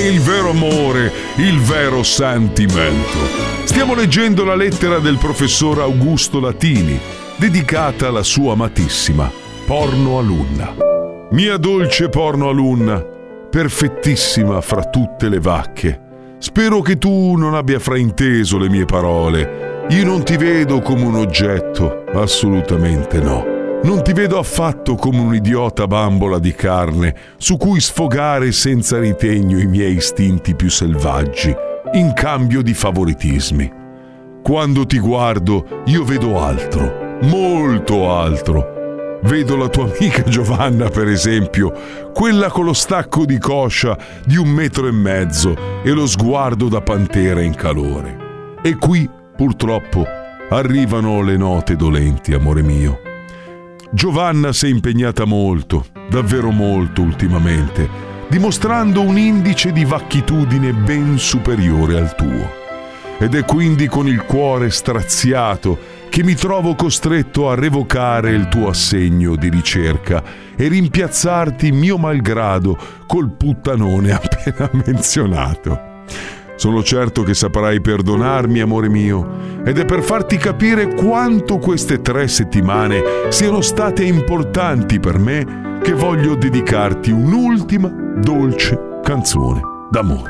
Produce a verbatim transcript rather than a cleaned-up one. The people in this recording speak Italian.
il vero amore, il vero sentimento. Stiamo leggendo la lettera del professor Augusto Latini, dedicata alla sua amatissima porno alunna. Mia dolce porno alunna, perfettissima fra tutte le vacche, spero che tu non abbia frainteso le mie parole. Io non ti vedo come un oggetto, assolutamente no. Non ti vedo affatto come un idiota bambola di carne su cui sfogare senza ritegno i miei istinti più selvaggi, in cambio di favoritismi. Quando ti guardo, io vedo altro, molto altro. Vedo la tua amica Giovanna, per esempio, quella con lo stacco di coscia di un metro e mezzo e lo sguardo da pantera in calore. E qui, purtroppo, arrivano le note dolenti, amore mio. Giovanna si è impegnata molto, davvero molto ultimamente, dimostrando un indice di vacchitudine ben superiore al tuo. Ed è quindi con il cuore straziato che mi trovo costretto a revocare il tuo assegno di ricerca e rimpiazzarti mio malgrado col puttanone appena menzionato. Sono certo che saprai perdonarmi, amore mio, ed è per farti capire quanto queste tre settimane siano state importanti per me che voglio dedicarti un'ultima dolce canzone d'amore.